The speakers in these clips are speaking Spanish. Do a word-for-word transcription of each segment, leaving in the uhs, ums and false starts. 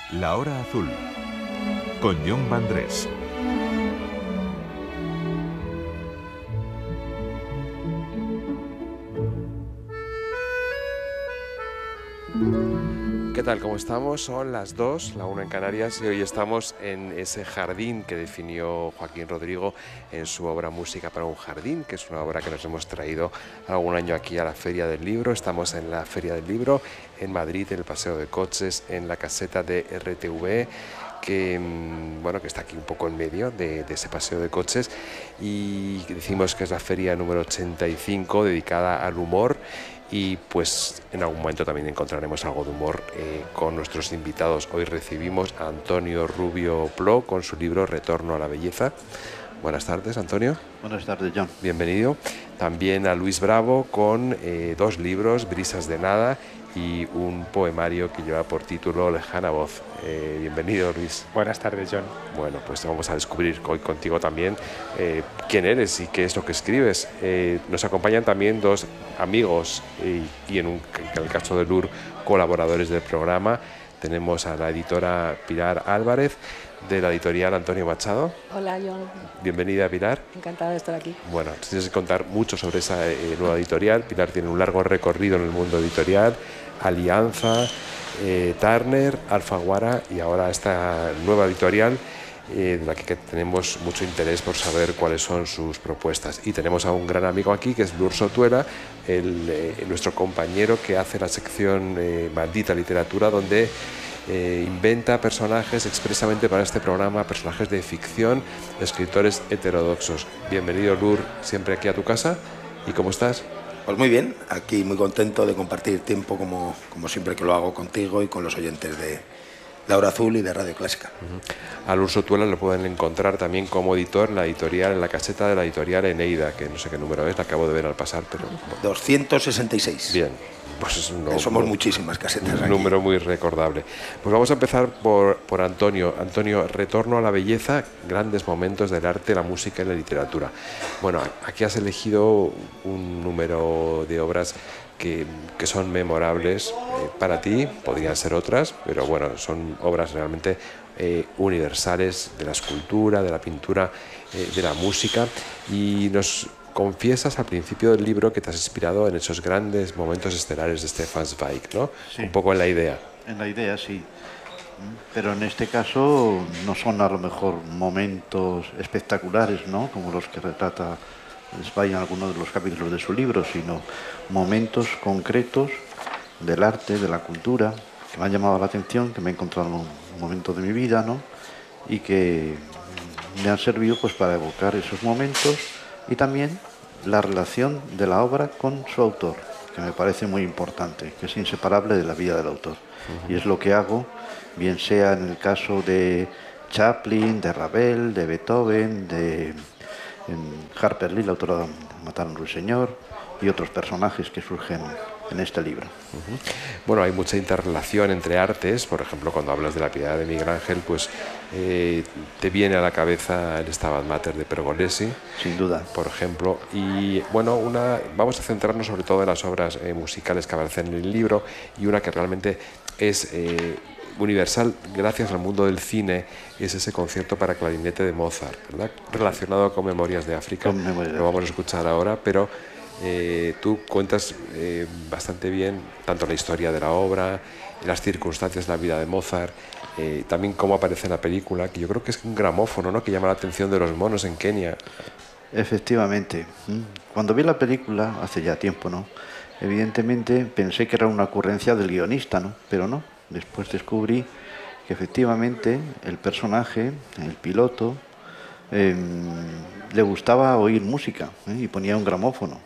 La Hora Azul, con Jon Vandrés. ¿Qué tal? ¿Cómo estamos? Son las dos, la una en Canarias, y hoy estamos en ese jardín que definió Joaquín Rodrigo en su obra Música para un jardín, que es una obra que nos hemos traído algún año aquí a la Feria del Libro. Estamos en la Feria del Libro en Madrid, en el Paseo de Coches, en la caseta de R T V, que, bueno, que está aquí un poco en medio de, de ese paseo de coches, y decimos que es la feria número ochenta y cinco dedicada al humor. Y pues en algún momento también encontraremos algo de humor eh, con nuestros invitados. Hoy recibimos a Antonio Rubio Plo con su libro Retorno a la Belleza. Buenas tardes, Antonio. Buenas tardes, Jon. Bienvenido. También a Luis Bravo con eh, dos libros, Brisas de Nada y un poemario que lleva por título Lejana Voz. Eh, bienvenido, Luis. Buenas tardes, Jon. Bueno, pues vamos a descubrir hoy contigo también eh, quién eres y qué es lo que escribes. Eh, nos acompañan también dos amigos eh, y en, un, en el caso de Lur, colaboradores del programa. Tenemos a la editora Pilar Álvarez, de la editorial Antonio Machado. Hola, Jon. Bienvenida, Pilar. Encantada de estar aquí. Bueno, tienes que contar mucho sobre esa eh, nueva editorial. Pilar tiene un largo recorrido en el mundo editorial, Alianza, eh, Turner, Alfaguara y ahora esta nueva editorial eh, de la que tenemos mucho interés por saber cuáles son sus propuestas. Y tenemos a un gran amigo aquí que es Lur Sotuela, el, eh, nuestro compañero que hace la sección eh, Maldita Literatura, donde Eh, inventa personajes expresamente para este programa, personajes de ficción, escritores heterodoxos. Bienvenido, Lur, siempre aquí a tu casa. ¿Y cómo estás? Pues muy bien, aquí muy contento de compartir tiempo como, como siempre que lo hago contigo y con los oyentes de La Hora Azul y de Radio Clásica. Uh-huh. A Lur Sotuela lo pueden encontrar también como editor en la editorial, en la caseta de la editorial Eneida, que no sé qué número es, la acabo de ver al pasar, pero... doscientos sesenta y seis. Bien. Pues es un, Somos muy, muchísimas casetas un aquí. número muy recordable. Pues vamos a empezar por, por Antonio. Antonio, Retorno a la Belleza, grandes momentos del arte, la música y la literatura. Bueno, aquí has elegido un número de obras que, que son memorables eh, para ti, podrían ser otras, pero bueno, son obras realmente eh, universales de la escultura, de la pintura, eh, de la música, y nos confiesas al principio del libro que te has inspirado en esos grandes momentos estelares de Stefan Zweig, ¿no? Sí. Un poco en la idea. En la idea, sí. Pero en este caso no son a lo mejor momentos espectaculares, ¿no?, como los que retrata Zweig en algunos de los capítulos de su libro, sino momentos concretos del arte, de la cultura, que me han llamado la atención, que me he encontrado en un momento de mi vida, ¿no?, y que me han servido pues para evocar esos momentos, y también la relación de la obra con su autor, que me parece muy importante, que es inseparable de la vida del autor. Uh-huh. Y es lo que hago, bien sea en el caso de Chaplin, de Ravel, de Beethoven, de Harper Lee, la autora de Mataron a un Ruiseñor, y otros personajes que surgen en este libro. Uh-huh. Bueno, hay mucha interrelación entre artes. Por ejemplo, cuando hablas de La Piedad de Miguel Ángel, pues eh, te viene a la cabeza el Stabat Mater de Pergolesi, sin duda, por ejemplo. Y bueno, una, vamos a centrarnos sobre todo en las obras eh, musicales que aparecen en el libro, y una que realmente es eh, universal gracias al mundo del cine, es ese concierto para clarinete de Mozart, ¿verdad?, relacionado con Memorias de África. Con Memorias de Lo vamos a escuchar ahora, pero Eh, tú cuentas eh, bastante bien tanto la historia de la obra, las circunstancias de la vida de Mozart, eh, también cómo aparece en la película, que yo creo que es un gramófono, ¿no?, que llama la atención de los monos en Kenia. Efectivamente. Cuando vi la película, hace ya tiempo, ¿no?, evidentemente pensé que era una ocurrencia del guionista, ¿no?, pero no. Después descubrí que efectivamente el personaje, el piloto, eh, le gustaba oír música, ¿eh?, y ponía un gramófono.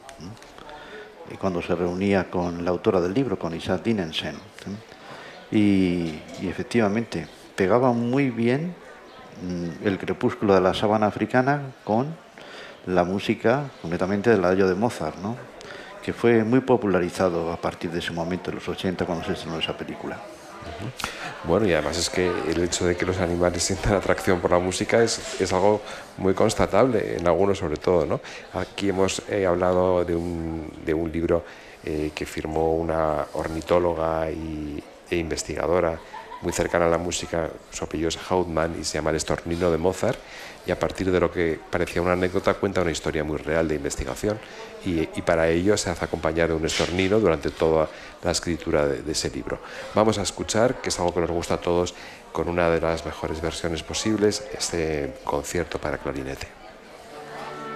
Y cuando se reunía con la autora del libro, con Isaac Dinensen, ¿sí? y, y efectivamente pegaba muy bien mm, el crepúsculo de la sabana africana con la música completamente del adagio de Mozart, ¿no?, que fue muy popularizado a partir de ese momento, en los ochenta, cuando se estrenó esa película. Uh-huh. Bueno, y además es que el hecho de que los animales sientan atracción por la música es, es algo muy constatable, en algunos sobre todo, ¿no? Aquí hemos eh, hablado de un, de un libro eh, que firmó una ornitóloga y, e investigadora muy cercana a la música. Su apellido es Hauptmann y se llama El estornino de Mozart, y a partir de lo que parecía una anécdota cuenta una historia muy real de investigación, y, y para ello se hace acompañar de un estornino durante toda la escritura de, de ese libro. Vamos a escuchar, que es algo que nos gusta a todos, con una de las mejores versiones posibles, este concierto para clarinete.